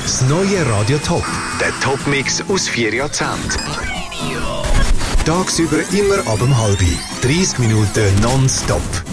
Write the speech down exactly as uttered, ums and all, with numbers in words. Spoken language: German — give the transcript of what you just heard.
Das neue Radio Top. Der Top-Mix aus vier Jahrzehnten. Tagsüber immer ab um halb. dreißig Minuten nonstop.